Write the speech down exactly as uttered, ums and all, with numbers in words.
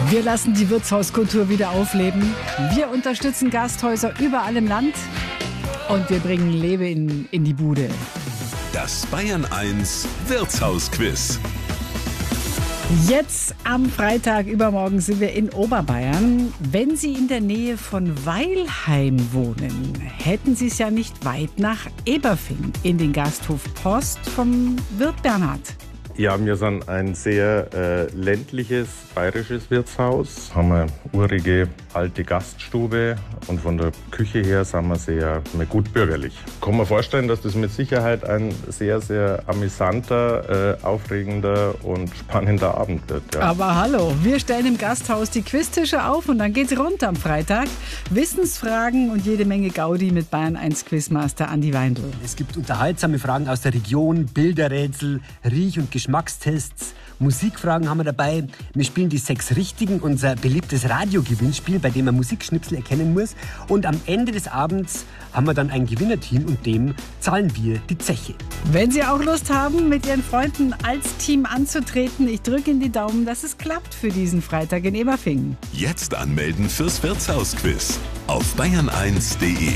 Wir lassen die Wirtshauskultur wieder aufleben. Wir unterstützen Gasthäuser überall im Land. Und wir bringen Leben in, in die Bude. Das Bayern eins Wirtshausquiz. Jetzt am Freitag, übermorgen, sind wir in Oberbayern. Wenn Sie in der Nähe von Weilheim wohnen, hätten Sie es ja nicht weit nach Eberfing in den Gasthof Post vom Wirt Bernhard. Ja, wir sind ein sehr äh, ländliches bayerisches Wirtshaus. Haben eine urige alte Gaststube und von der Küche her sind wir sehr gut bürgerlich. Kann man vorstellen, dass das mit Sicherheit ein sehr, sehr amüsanter, äh, aufregender und spannender Abend wird. Ja. Aber hallo, wir stellen im Gasthaus die Quiztische auf und dann geht's rund am Freitag. Wissensfragen und jede Menge Gaudi mit Bayern eins Quizmaster Andi Weindl. Es gibt unterhaltsame Fragen aus der Region, Bilderrätsel, Riech- und Geschmackstests, Musikfragen haben wir dabei. Wir spielen die sechs Richtigen, unser beliebtes Radiogewinnspiel, bei dem man Musikschnipsel erkennen muss. Und am Ende des Abends haben wir dann ein Gewinnerteam und dem zahlen wir die Zeche. Wenn Sie auch Lust haben, mit Ihren Freunden als Team anzutreten, ich drücke Ihnen die Daumen, dass es klappt für diesen Freitag in Eberfing. Jetzt anmelden fürs Wirtshausquiz auf bayern eins punkt de.